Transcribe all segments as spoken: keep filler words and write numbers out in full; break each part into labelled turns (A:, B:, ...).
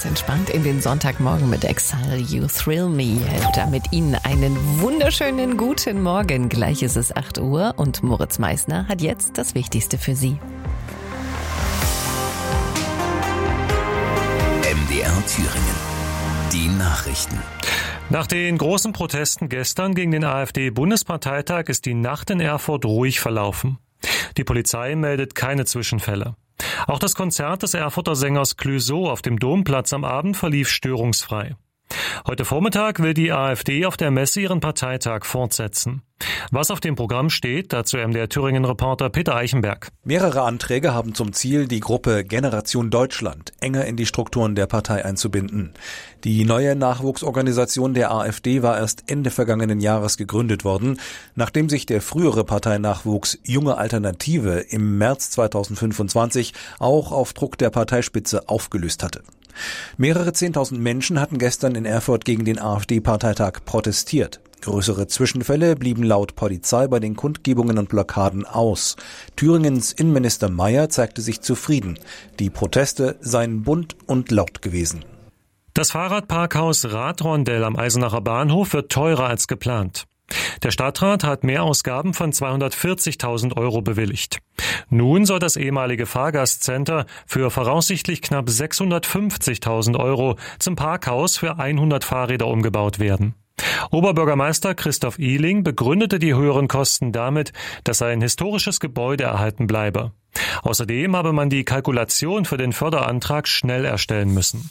A: entspannt in den Sonntagmorgen mit Exile You Thrill Me. Hält damit Ihnen einen wunderschönen guten Morgen. Gleich ist es acht Uhr und Moritz Meissner hat jetzt das Wichtigste für Sie.
B: M D R Thüringen. Die Nachrichten.
C: Nach den großen Protesten gestern gegen den AfD-Bundesparteitag ist die Nacht in Erfurt ruhig verlaufen. Die Polizei meldet keine Zwischenfälle. Auch das Konzert des Erfurter Sängers Clouseau auf dem Domplatz am Abend verlief störungsfrei. Heute Vormittag will die AfD auf der Messe ihren Parteitag fortsetzen. Was auf dem Programm steht, dazu M D R Thüringen-Reporter Peter Eichenberg.
D: Mehrere Anträge haben zum Ziel, die Gruppe Generation Deutschland enger in die Strukturen der Partei einzubinden. Die neue Nachwuchsorganisation der AfD war erst Ende vergangenen Jahres gegründet worden, nachdem sich der frühere Parteinachwuchs Junge Alternative im März zweitausendfünfundzwanzig auch auf Druck der Parteispitze aufgelöst hatte. Mehrere Zehntausend Menschen hatten gestern in Erfurt gegen den AfD-Parteitag protestiert. Größere Zwischenfälle blieben laut Polizei bei den Kundgebungen und Blockaden aus. Thüringens Innenminister Mayer zeigte sich zufrieden. Die Proteste seien bunt und laut gewesen.
C: Das Fahrradparkhaus Radrondell am Eisenacher Bahnhof wird teurer als geplant. Der Stadtrat hat Mehrausgaben von zweihundertvierzigtausend Euro bewilligt. Nun soll das ehemalige Fahrgastcenter für voraussichtlich knapp sechshundertfünfzigtausend Euro zum Parkhaus für hundert Fahrräder umgebaut werden. Oberbürgermeister Christoph Ihling begründete die höheren Kosten damit, dass ein historisches Gebäude erhalten bleibe. Außerdem habe man die Kalkulation für den Förderantrag schnell erstellen müssen.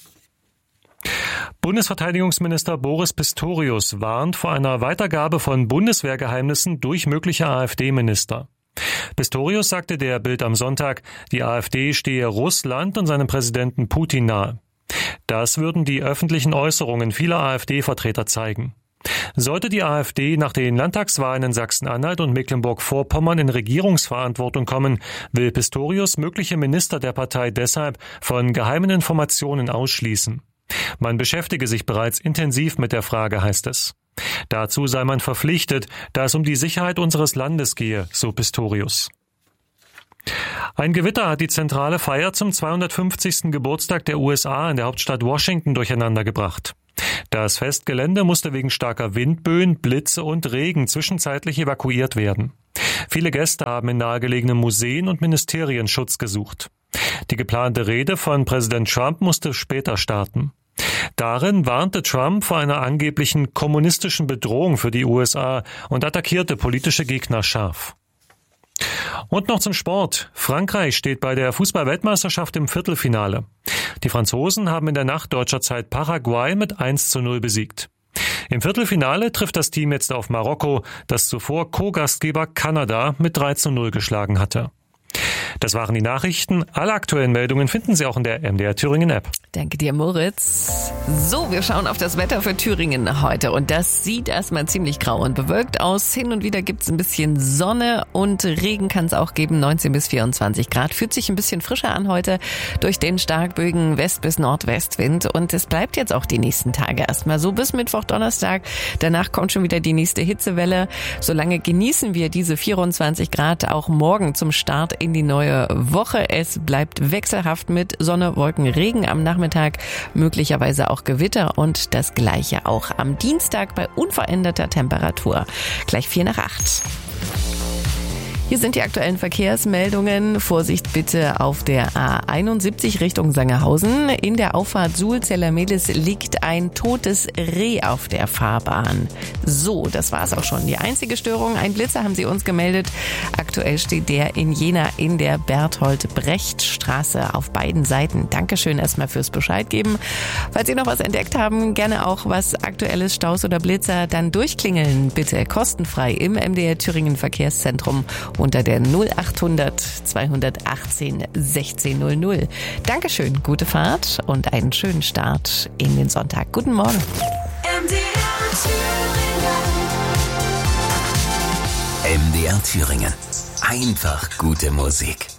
C: Bundesverteidigungsminister Boris Pistorius warnt vor einer Weitergabe von Bundeswehrgeheimnissen durch mögliche AfD-Minister. Pistorius sagte der Bild am Sonntag, die AfD stehe Russland und seinem Präsidenten Putin nahe. Das würden die öffentlichen Äußerungen vieler AfD-Vertreter zeigen. Sollte die AfD nach den Landtagswahlen in Sachsen-Anhalt und Mecklenburg-Vorpommern in Regierungsverantwortung kommen, will Pistorius mögliche Minister der Partei deshalb von geheimen Informationen ausschließen. Man beschäftige sich bereits intensiv mit der Frage, heißt es. Dazu sei man verpflichtet, da es um die Sicherheit unseres Landes gehe, so Pistorius. Ein Gewitter hat die zentrale Feier zum zweihundertfünfzigsten Geburtstag der U S A in der Hauptstadt Washington durcheinandergebracht. Das Festgelände musste wegen starker Windböen, Blitze und Regen zwischenzeitlich evakuiert werden. Viele Gäste haben in nahegelegenen Museen und Ministerien Schutz gesucht. Die geplante Rede von Präsident Trump musste später starten. Darin warnte Trump vor einer angeblichen kommunistischen Bedrohung für die U S A und attackierte politische Gegner scharf. Und noch zum Sport. Frankreich steht bei der Fußball-Weltmeisterschaft im Viertelfinale. Die Franzosen haben in der Nacht deutscher Zeit Paraguay mit eins zu null besiegt. Im Viertelfinale trifft das Team jetzt auf Marokko, das zuvor Co-Gastgeber Kanada mit drei zu null geschlagen hatte. Das waren die Nachrichten. Alle aktuellen Meldungen finden Sie auch in der M D R Thüringen App.
A: Danke dir, Moritz. So, wir schauen auf das Wetter für Thüringen heute und das sieht erstmal ziemlich grau und bewölkt aus. Hin und wieder gibt es ein bisschen Sonne und Regen kann es auch geben, neunzehn bis vierundzwanzig Grad. Fühlt sich ein bisschen frischer an heute durch den starkböigen West- bis Nordwestwind und es bleibt jetzt auch die nächsten Tage erstmal so bis Mittwoch, Donnerstag. Danach kommt schon wieder die nächste Hitzewelle. Solange genießen wir diese vierundzwanzig Grad auch morgen zum Start in die neue Woche. Es bleibt wechselhaft mit Sonne, Wolken, Regen am Nachmittag, möglicherweise auch Gewitter und das Gleiche auch am Dienstag bei unveränderter Temperatur. Gleich vier nach acht. Hier sind die aktuellen Verkehrsmeldungen. Vorsicht bitte auf der A einundsiebzig Richtung Sangerhausen. In der Auffahrt Suhl-Zellermehlis liegt ein totes Reh auf der Fahrbahn. So, das war's auch schon. Die einzige Störung, ein Blitzer haben Sie uns gemeldet. Aktuell steht der in Jena in der Berthold-Brecht-Straße auf beiden Seiten. Dankeschön erstmal fürs Bescheid geben. Falls Sie noch was entdeckt haben, gerne auch was Aktuelles, Staus oder Blitzer, dann durchklingeln bitte kostenfrei im M D R Thüringen Verkehrszentrum unter der null achthundert zweihundertachtzehn sechzehn null null. Dankeschön, gute Fahrt und einen schönen Start in den Sonntag. Guten Morgen.
B: M D R Thüringen. M D R Thüringen. Einfach gute Musik.